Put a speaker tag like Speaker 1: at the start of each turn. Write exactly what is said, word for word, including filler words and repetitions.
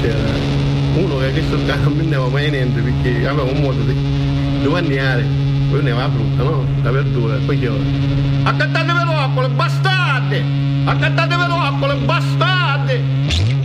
Speaker 1: c'era uno che questo non prendeva mai niente perché aveva un modo di guadagnare, poi ne va brutta, no? La verdura, e poi io accattate veloccole, bastardi! Accattate veloccole, bastardi!